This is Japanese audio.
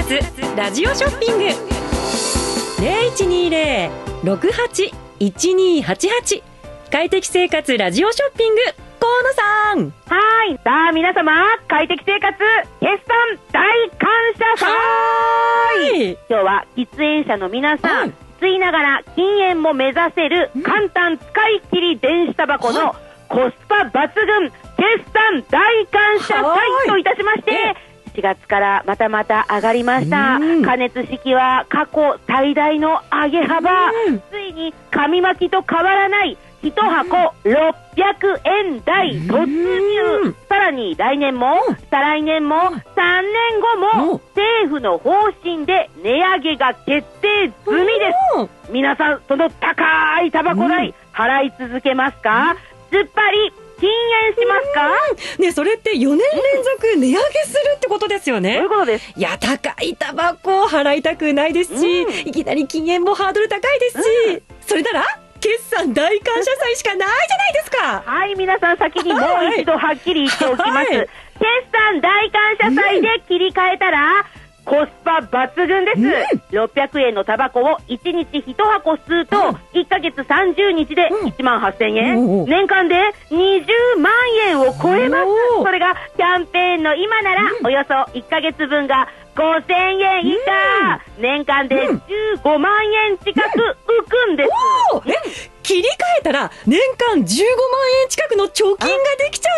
活ラジオショッピング 0120-681288 快適生活ラジオショッピング河野さん。 はい。さあ皆様、快適生活決算大感謝祭。今日は喫煙者の皆さん、吸いながら禁煙も目指せる簡単使い切り電子タバコのコスパ抜群決算大感謝祭といたしまして、4月からまた上がりました。加熱式は過去最大の上げ幅。ついに紙巻きと変わらない1箱600円台突入。さらに来年も再来年も3年後も政府の方針で値上げが決定済みです。皆さんその高いタバコ代払い続けますか？すっぱり禁煙しますか？ ね、それって4年連続値上げするってことですよね。 そういうことです。 いや、高いタバコ払いたくないですし、いきなり禁煙もハードル高いですし、それなら決算大感謝祭しかないじゃないですか。 はい、皆さん先にもう一度はっきり言っておきます。決算大感謝祭で切り替えたら、コスパ抜群です。600円のタバコを1日1箱吸うと、1ヶ月30日で18,000円。年間で20万円を超えます。それがキャンペーンの今なら、およそ1ヶ月分が5,000円以下。年間で15万円近く浮くんです。 切り替えたら年間15万円近くの貯金ができちゃ